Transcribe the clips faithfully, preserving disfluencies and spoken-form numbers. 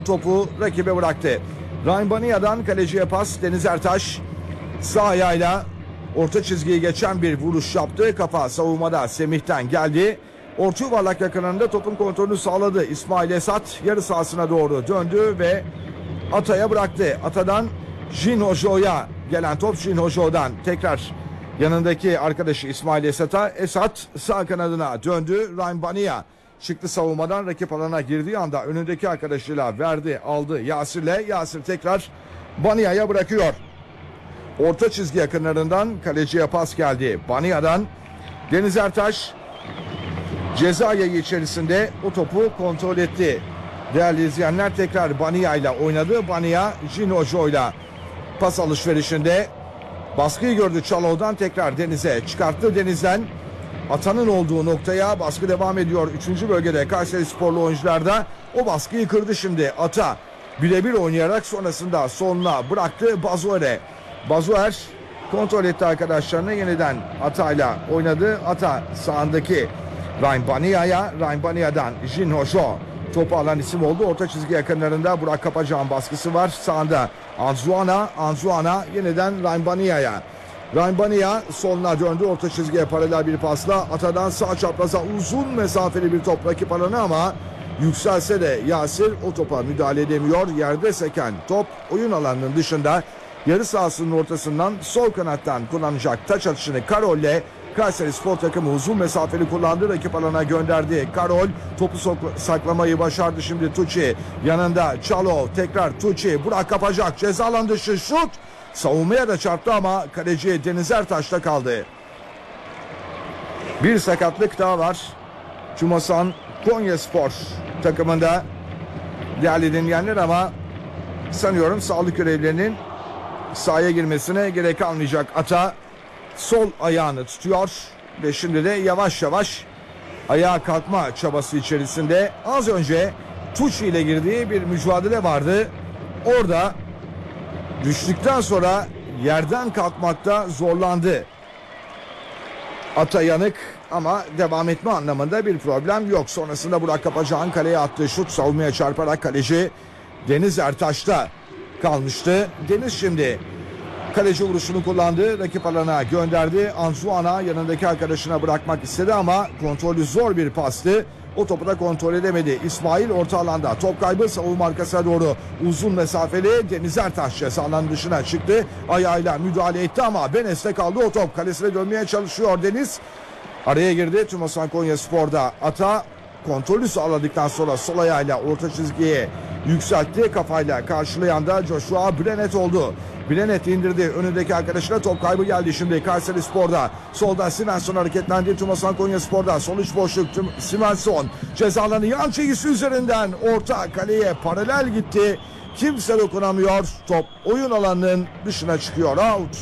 Topu rakibe bıraktı. Ryan Bania'dan kaleciye pas. Deniz Ertaş sağ ayağıyla orta çizgiyi geçen bir vuruş yaptı. Kafa savunmada Semih'ten geldi. Orta yuvarlak yakınlarında topun kontrolünü sağladı. İsmail Esat yarı sahasına doğru döndü ve Ata'ya bıraktı. Ata'dan Jin Hojo'ya gelen top Jin Hojo'dan tekrar yanındaki arkadaşı İsmail Esat'a. Esat sağ kanadına döndü. Ryan Bania çıktı savunmadan, rakip alana girdiği anda önündeki arkadaşıyla verdi, aldı Yasir'le. Yasir tekrar Bania'ya bırakıyor. Orta çizgi yakınlarından kaleciye pas geldi. Bania'dan Deniz Ertaş ceza yayı içerisinde o topu kontrol etti. Değerli izleyenler, tekrar Bania ile oynadı. Bania Jin Hojo ile pas alışverişinde baskıyı gördü. Çalov'dan tekrar Deniz'e çıkarttı. Deniz'den Ata'nın olduğu noktaya baskı devam ediyor. Üçüncü bölgede Kayserisporlu oyuncularda o baskıyı kırdı şimdi. Ata birebir oynayarak sonrasında soluna bıraktı Bazuer'e. Bazuer kontrol etti arkadaşlarını, yeniden Ata'yla oynadı. Ata sağındaki Ryan Bania'ya, Ryan Bania'dan Jin Hojo topu alan isim oldu. Orta çizgi yakınlarında Burak Kapacağ'ın baskısı var. Sağında Anzuana, Anzuana yeniden Ryan Bania'ya. Ryan Bania soluna döndü. Orta çizgiye paralel bir pasla Ata'dan sağ çapraza uzun mesafeli bir top rakip alanı, ama yükselse de Yasir o topa müdahale edemiyor. Yerde seken top oyun alanının dışında, yarı sahasının ortasından sol kanattan kullanacak taç atışını Karol'le Kayserispor takımı uzun mesafeli kullandı. Rakip alana gönderdi. Karol topu saklamayı başardı şimdi. Tucci yanında, Çalov tekrar Tucci, Burak Kapacak ceza alan dışı şut. Savunmaya da çarptı ama kaleci Deniz Ertaş'ta kaldı. Bir sakatlık daha var Çumasan Konyaspor takımında değerli dinleyenler, ama sanıyorum sağlık görevlilerinin sahaya girmesine gerek kalmayacak. Ata sol ayağını tutuyor ve şimdi de yavaş yavaş ayağa kalkma çabası içerisinde. Az önce Tucci ile girdiği bir mücadele vardı. Orada düştükten sonra yerden kalkmakta zorlandı. Ata yanık ama devam etme anlamında bir problem yok. Sonrasında Burak Kapacağ'ın kaleye attığı şut savunmaya çarparak kaleci Deniz Ertaş'ta kalmıştı. Deniz şimdi kaleci vuruşunu kullandı. Rakip alana gönderdi. Anzuana yanındaki arkadaşına bırakmak istedi ama kontrolü zor bir pastı. O topu da kontrol edemedi. İsmail orta alanda. Top kaybı, savunma arkasına doğru uzun mesafeli. Deniz Ertaş ceza alanının dışına çıktı. Ayağıyla müdahale etti ama Benes'te kaldı o top. Kalesine dönmeye çalışıyor Deniz. Araya girdi Tümosan Konyaspor'da. Ata kontrolü sağladıktan sonra sol ayağıyla orta çizgiye yükseltti. Kafayla karşılayan da Joshua Brenet oldu. Brenet indirdi. Önündeki arkadaşına top kaybı geldi şimdi Kayserispor'da. Solda Svensson hareketlendi. Tümosan Konyaspor'da. Sol iç boşluk Svensson. Ceza alanı yan çizgisi üzerinden orta kaleye paralel gitti. Kimse dokunamıyor. Top oyun alanının dışına çıkıyor. Out.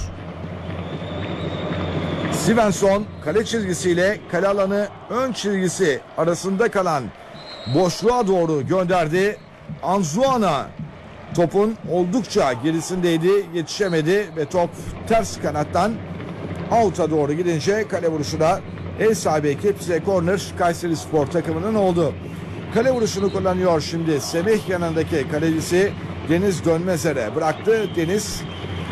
Svensson kale çizgisiyle kale alanı ön çizgisi arasında kalan boşluğa doğru gönderdi. Anzuana topun oldukça gerisindeydi, yetişemedi ve top ters kanattan out'a doğru gidince kale vuruşuna ev sahibi ekip size corner Kayserispor takımının oldu. Kale vuruşunu kullanıyor şimdi Semih, yanındaki kalecisi Deniz Dönmezer'e bıraktı. Deniz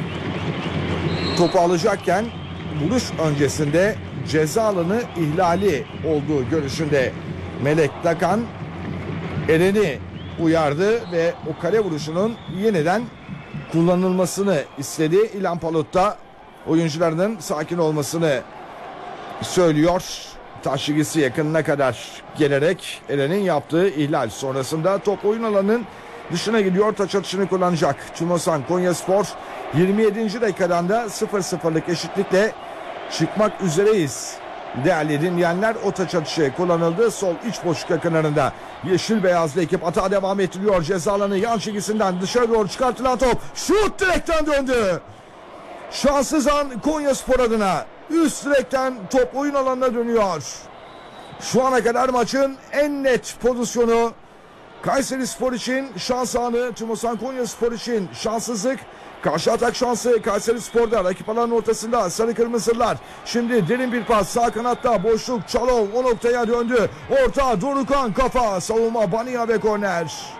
topu alacakken vuruş öncesinde ceza alanı ihlali olduğu görüşünde Melek Dakan Eren'i uyardı ve o kale vuruşunun yeniden kullanılmasını istedi. İlhan Palut da oyuncularının sakin olmasını söylüyor. Taş çizgisi yakınına kadar gelerek Eren'in yaptığı ihlal sonrasında top oyun alanının dışına gidiyor. Taç atışını kullanacak Çumosan Konyaspor. yirmi yedinci dakikadan da sıfır sıfırlık eşitlikle çıkmak üzereyiz. Değerli dinleyenler, o taç atışı kullanıldı. Sol iç boşluk yakınlarında yeşil beyazlı ekip atağa devam ettiriyor. Ceza alanı yan çizgisinden dışarı doğru çıkartılan top. Şut direkten döndü. Şanssız an Konyaspor adına. Üst direkten top oyun alanına dönüyor. Şu ana kadar maçın en net pozisyonu Kayserispor için şans anı, Tümosan Konyaspor için şanssızlık. Karşı atak şansı Kayserispor'da, rakip alanın ortasında sarı kırmızılar. Şimdi derin bir pas sağ kanatta, boşluk Çalov o noktaya döndü. Orta Dorukan, kafa savunma Bania ve korner.